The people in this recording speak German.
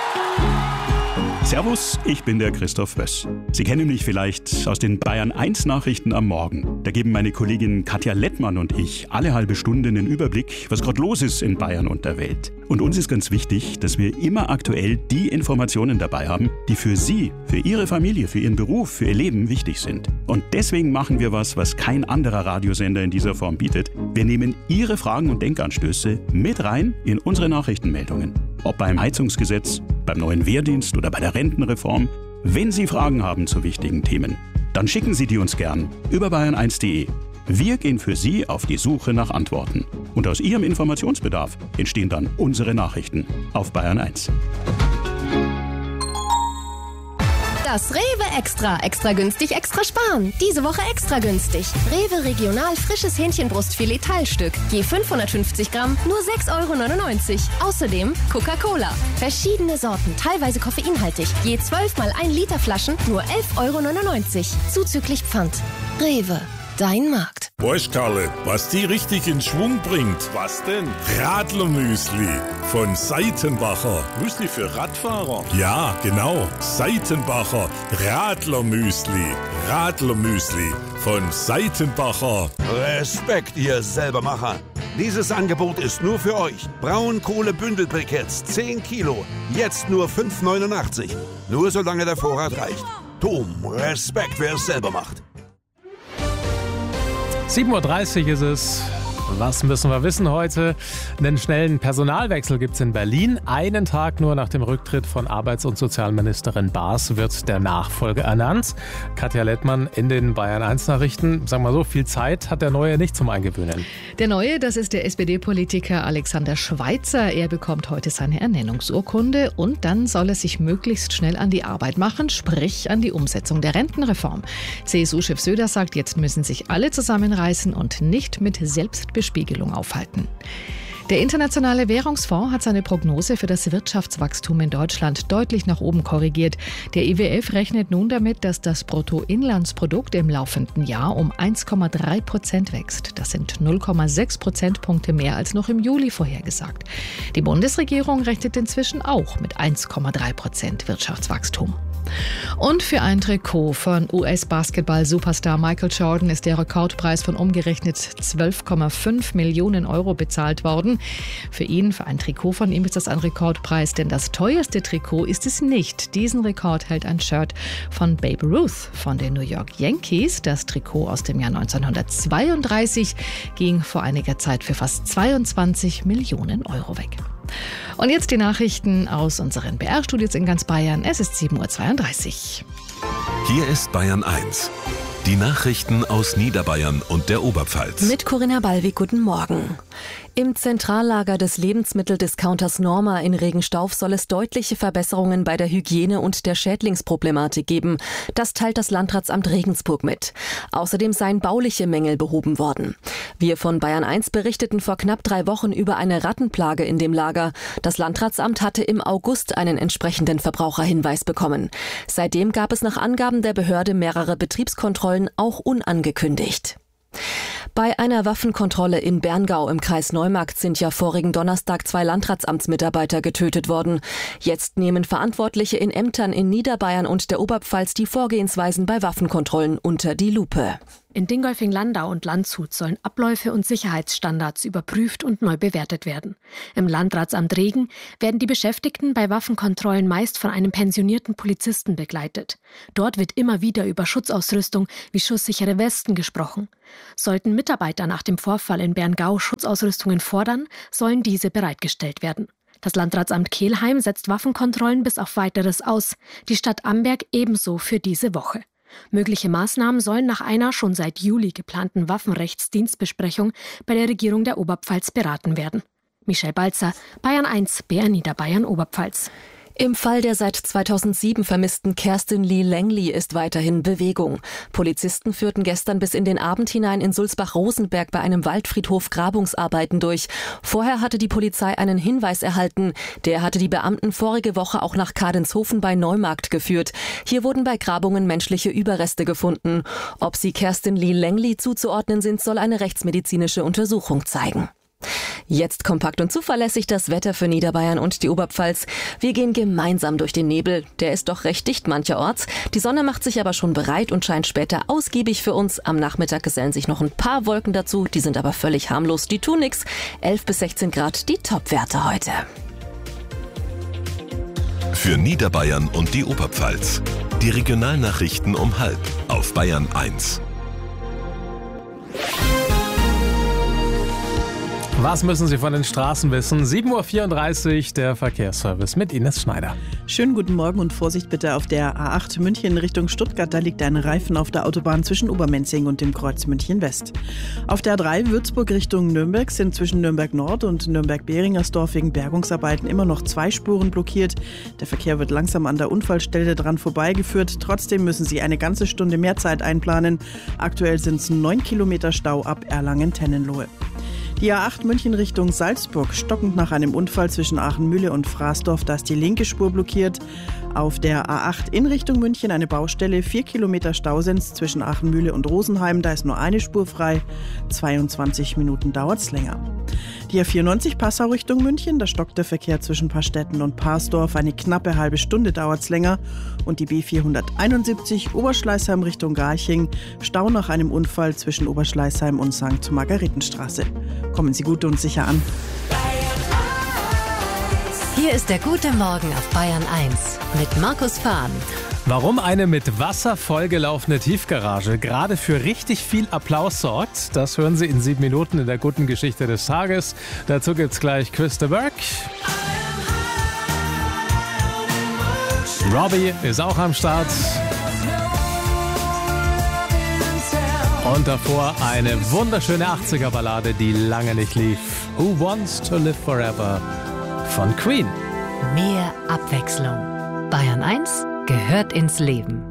Servus, ich bin der Christoph Wöss. Sie kennen mich vielleicht aus den Bayern 1 Nachrichten am Morgen. Da geben meine Kollegin Katja Lettmann und ich alle halbe Stunde einen Überblick, was gerade los ist in Bayern und der Welt. Und uns ist ganz wichtig, dass wir immer aktuell die Informationen dabei haben, die für Sie, für Ihre Familie, für Ihren Beruf, für Ihr Leben wichtig sind. Und deswegen machen wir was kein anderer Radiosender in dieser Form bietet. Wir nehmen Ihre Fragen und Denkanstöße mit rein in unsere Nachrichtenmeldungen. Ob beim Heizungsgesetz, beim neuen Wehrdienst oder bei der Rentenreform. Wenn Sie Fragen haben zu wichtigen Themen, dann schicken Sie die uns gern über bayern1.de. Wir gehen für Sie auf die Suche nach Antworten. Und aus Ihrem Informationsbedarf entstehen dann unsere Nachrichten auf Bayern 1. Das Rewe Extra. Extra günstig, extra sparen. Diese Woche extra günstig. Rewe Regional frisches Hähnchenbrustfilet Teilstück. Je 550 Gramm, nur 6,99 €. Außerdem Coca-Cola. Verschiedene Sorten, teilweise koffeinhaltig. Je 12 mal 1 Liter Flaschen, nur 11,99 €. Zuzüglich Pfand. Rewe. Dein Markt. Weißt, Karle, was die richtig in Schwung bringt? Was denn? Radlermüsli von Seitenbacher. Müsli für Radfahrer? Ja, genau. Seitenbacher Radlermüsli. Radlermüsli von Seitenbacher. Respekt, ihr Selbermacher. Dieses Angebot ist nur für euch. Braunkohle-Bündelbriketts, 10 Kilo. Jetzt nur 5,89 €. Nur solange der Vorrat reicht. Tom, Respekt, wer es selber macht. 7:30 Uhr ist es. Was müssen wir wissen heute? Einen schnellen Personalwechsel gibt es in Berlin. Einen Tag nur nach dem Rücktritt von Arbeits- und Sozialministerin Baas wird der Nachfolger ernannt. Katja Lettmann in den Bayern 1 Nachrichten. Sagen wir so, viel Zeit hat der Neue nicht zum Eingewöhnen. Der Neue, das ist der SPD-Politiker Alexander Schweitzer. Er bekommt heute seine Ernennungsurkunde und dann soll er sich möglichst schnell an die Arbeit machen, sprich an die Umsetzung der Rentenreform. CSU-Chef Söder sagt, jetzt müssen sich alle zusammenreißen und nicht mit Selbstbespiegelung aufhalten. Der Internationale Währungsfonds hat seine Prognose für das Wirtschaftswachstum in Deutschland deutlich nach oben korrigiert. Der IWF rechnet nun damit, dass das Bruttoinlandsprodukt im laufenden Jahr um 1,3% wächst. Das sind 0,6 Prozentpunkte mehr als noch im Juli vorhergesagt. Die Bundesregierung rechnet inzwischen auch mit 1,3% Wirtschaftswachstum. Und für ein Trikot von US-Basketball-Superstar Michael Jordan ist der Rekordpreis von umgerechnet 12,5 Millionen € bezahlt worden. Für ihn, für ein Trikot von ihm ist das ein Rekordpreis, denn das teuerste Trikot ist es nicht. Diesen Rekord hält ein Shirt von Babe Ruth von den New York Yankees. Das Trikot aus dem Jahr 1932 ging vor einiger Zeit für fast 22 Millionen € weg. Und jetzt die Nachrichten aus unseren BR-Studios in ganz Bayern. Es ist 7:32 Uhr. Hier ist Bayern 1. Die Nachrichten aus Niederbayern und der Oberpfalz. Mit Corinna Ballwig, guten Morgen. Im Zentrallager des Lebensmitteldiscounters Norma in Regenstauf soll es deutliche Verbesserungen bei der Hygiene und der Schädlingsproblematik geben. Das teilt das Landratsamt Regensburg mit. Außerdem seien bauliche Mängel behoben worden. Wir von Bayern 1 berichteten vor knapp 3 Wochen über eine Rattenplage in dem Lager. Das Landratsamt hatte im August einen entsprechenden Verbraucherhinweis bekommen. Seitdem gab es nach Angaben der Behörde mehrere Betriebskontrollen, auch unangekündigt. Bei einer Waffenkontrolle in Berngau im Kreis Neumarkt sind ja vorigen Donnerstag 2 Landratsamtsmitarbeiter getötet worden. Jetzt nehmen Verantwortliche in Ämtern in Niederbayern und der Oberpfalz die Vorgehensweisen bei Waffenkontrollen unter die Lupe. In Dingolfing-Landau und Landshut sollen Abläufe und Sicherheitsstandards überprüft und neu bewertet werden. Im Landratsamt Regen werden die Beschäftigten bei Waffenkontrollen meist von einem pensionierten Polizisten begleitet. Dort wird immer wieder über Schutzausrüstung wie schusssichere Westen gesprochen. Sollten Mitarbeiter nach dem Vorfall in Berngau Schutzausrüstungen fordern, sollen diese bereitgestellt werden. Das Landratsamt Kelheim setzt Waffenkontrollen bis auf Weiteres aus. Die Stadt Amberg ebenso für diese Woche. Mögliche Maßnahmen sollen nach einer schon seit Juli geplanten Waffenrechtsdienstbesprechung bei der Regierung der Oberpfalz beraten werden. Michelle Balzer, Bayern 1, BR Niederbayern Oberpfalz. Im Fall der seit 2007 vermissten Kerstin Lee Langley ist weiterhin Bewegung. Polizisten führten gestern bis in den Abend hinein in Sulzbach-Rosenberg bei einem Waldfriedhof Grabungsarbeiten durch. Vorher hatte die Polizei einen Hinweis erhalten. Der hatte die Beamten vorige Woche auch nach Kadenshofen bei Neumarkt geführt. Hier wurden bei Grabungen menschliche Überreste gefunden. Ob sie Kerstin Lee Langley zuzuordnen sind, soll eine rechtsmedizinische Untersuchung zeigen. Jetzt kompakt und zuverlässig das Wetter für Niederbayern und die Oberpfalz. Wir gehen gemeinsam durch den Nebel. Der ist doch recht dicht mancherorts. Die Sonne macht sich aber schon bereit und scheint später ausgiebig für uns. Am Nachmittag gesellen sich noch ein paar Wolken dazu. Die sind aber völlig harmlos. Die tun nix. 11 bis 16 Grad, die Topwerte heute. Für Niederbayern und die Oberpfalz. Die Regionalnachrichten um 12:30 auf Bayern 1. Was müssen Sie von den Straßen wissen? 7:34 Uhr, der Verkehrsservice mit Ines Schneider. Schönen guten Morgen und Vorsicht bitte auf der A8 München Richtung Stuttgart. Da liegt ein Reifen auf der Autobahn zwischen Obermenzing und dem Kreuz München West. Auf der A3 Würzburg Richtung Nürnberg sind zwischen Nürnberg Nord und Nürnberg-Behringersdorf wegen Bergungsarbeiten immer noch 2 Spuren blockiert. Der Verkehr wird langsam an der Unfallstelle dran vorbeigeführt. Trotzdem müssen Sie eine ganze Stunde mehr Zeit einplanen. Aktuell sind es 9 Kilometer Stau ab Erlangen-Tennenlohe. Die A8 München Richtung Salzburg, stockend nach einem Unfall zwischen Aachenmühle und Fraßdorf, da ist die linke Spur blockiert. Auf der A8 in Richtung München eine Baustelle, 4 Kilometer Stau sind's zwischen Aachenmühle und Rosenheim, da ist nur eine Spur frei, 22 Minuten dauert's länger. Die A94 Passau Richtung München, da stockt der Verkehr zwischen Paarstetten und Parsdorf, eine knappe halbe Stunde dauert's länger. Und die B471 Oberschleißheim Richtung Garching, Stau nach einem Unfall zwischen Oberschleißheim und St. Margaretenstraße. Kommen Sie gut und sicher an. Hier ist der gute Morgen auf Bayern 1 mit Markus Fahn. Warum eine mit Wasser vollgelaufene Tiefgarage gerade für richtig viel Applaus sorgt, das hören Sie in 7 Minuten in der guten Geschichte des Tages. Dazu gibt's gleich Chris de Burgh. Robbie ist auch am Start. Und davor eine wunderschöne 80er-Ballade, die lange nicht lief. Who Wants to Live Forever von Queen. Mehr Abwechslung. Bayern 1 gehört ins Leben.